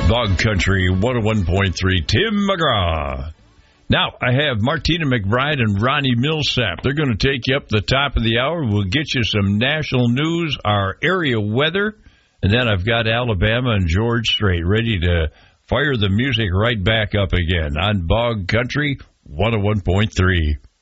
Bog Country 101.3, Tim McGraw. Now, I have Martina McBride and Ronnie Millsap. They're going to take you up the top of the hour. We'll get you some national news, our area weather, and then I've got Alabama and George Strait ready to fire the music right back up again on Bog Country 101.3.